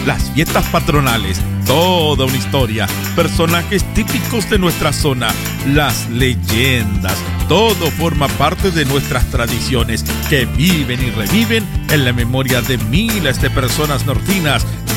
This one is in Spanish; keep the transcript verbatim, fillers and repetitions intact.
las fiestas patronales, toda una historia, personajes típicos de nuestra zona, las leyendas, todo forma parte de nuestras tradiciones que viven y reviven en la memoria de miles de personas nortinas